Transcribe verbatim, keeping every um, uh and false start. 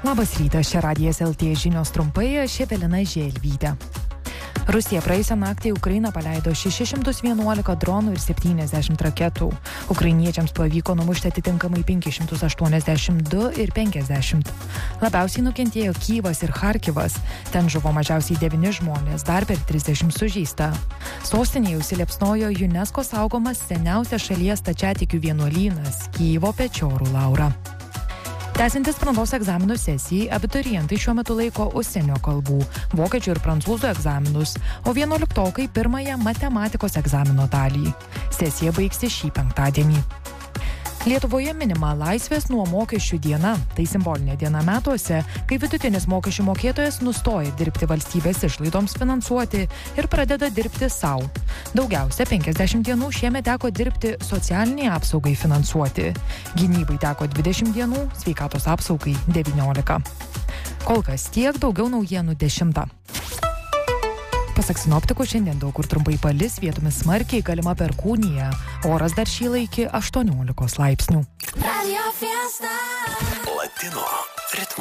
Labas rytas, čia Radijas L T žinios trumpai, aš Evelina Želvytė. Rusija praėjusią naktį į Ukrainą paleido šešis šimtus vienuolika dronų ir septyniasdešimt raketų. Ukrainiečiams pavyko numušti atitinkamai penkis šimtus aštuoniasdešimt du ir penkiasdešimt. Labiausiai nukentėjo Kyjivas ir Charkivas. Ten žuvo mažiausiai devyni žmonės, dar per trisdešimt sužeista. Sostinėje užsiliepsnojo UNESCO saugomas seniausias šalies stačiatikių vienuolynas – Kyjivo Pečiorų Laura. Tęsiantis brandos egzaminų sesijai, abiturientai šiuo metu laiko užsienio kalbų, vokiečių ir prancūzų egzaminus, o vienuoliktokai pirmąją matematikos egzamino dalį. Sesija baigsis šį penktadienį. Lietuvoje minima laisvės nuo mokesčių diena. Tai simbolinė diena metuose, kai vidutinis mokesčių mokėtojas nustoja dirbti valstybės išlaidoms finansuoti ir pradeda dirbti savo. Daugiausia penkiasdešimt dienų šiemet teko dirbti socialiniai apsaugai finansuoti. Gynybai teko dvidešimt dienų, sveikatos apsaugai devyniolika. Kol kas tiek, daugiau naujienų dešimtą. Pasak sinoptikų, šiandien daug kur trumpai palis, vietomis smarkiai galima perkūnija. Oras dar šyla iki aštuoniolikos laipsnių. Latino ritmo.